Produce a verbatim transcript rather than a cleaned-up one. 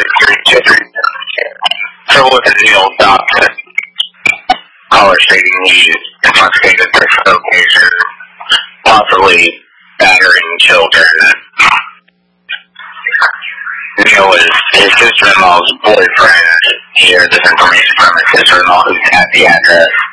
So with the Neil Dobson caller stating he's intoxicated for smoking, possibly battering children. Neil is his sister-in-law's boyfriend. He heard this information from his sister-in-law who's at the address.